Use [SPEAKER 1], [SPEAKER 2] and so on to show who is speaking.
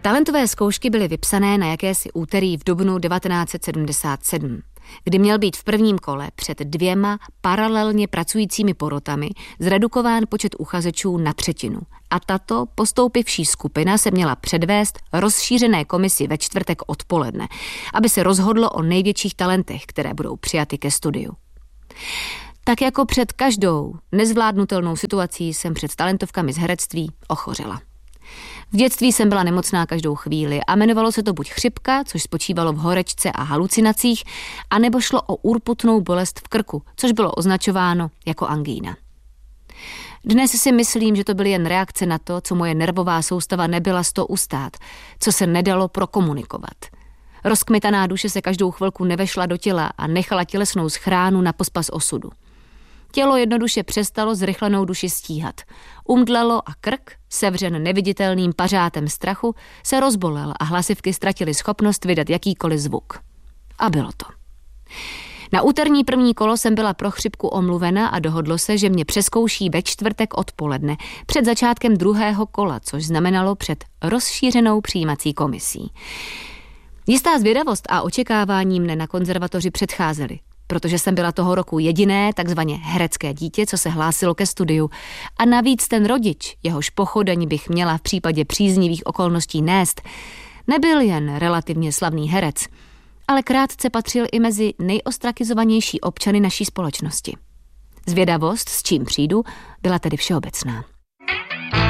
[SPEAKER 1] Talentové zkoušky byly vypsané na jakési úterý v dubnu 1977, kdy měl být v prvním kole před 2 paralelně pracujícími porotami zredukován počet uchazečů na 1/3 a tato postoupivší skupina se měla předvést rozšířené komisi ve čtvrtek odpoledne, aby se rozhodlo o největších talentech, které budou přijaty ke studiu. Tak jako před každou nezvládnutelnou situací jsem před talentovkami z herectví ochořela. V dětství jsem byla nemocná každou chvíli a jmenovalo se to buď chřipka, což spočívalo v horečce a halucinacích, anebo šlo o urputnou bolest v krku, což bylo označováno jako angína. Dnes si myslím, že to byly jen reakce na to, co moje nervová soustava nebyla z toho ustát, co se nedalo prokomunikovat. Rozkmitaná duše se každou chvilku nevešla do těla a nechala tělesnou schránu na pospas osudu. Tělo jednoduše přestalo zrychlenou duši stíhat. Umdlelo a krk, sevřen neviditelným pařátem strachu, se rozbolel a hlasivky ztratily schopnost vydat jakýkoliv zvuk. A bylo to. Na úterní první kolo jsem byla pro chřipku omluvena a dohodlo se, že mě přezkouší ve čtvrtek odpoledne před začátkem druhého kola, což znamenalo před rozšířenou přijímací komisí. Jistá zvědavost a očekávání mne na konzervatoři předcházely, protože jsem byla toho roku jediné takzvaně herecké dítě, co se hlásilo ke studiu. A navíc ten rodič, jehož pochodeň bych měla v případě příznivých okolností nést, nebyl jen relativně slavný herec, ale krátce patřil i mezi nejostrakizovanější občany naší společnosti. Zvědavost, s čím přijdu, byla tedy všeobecná.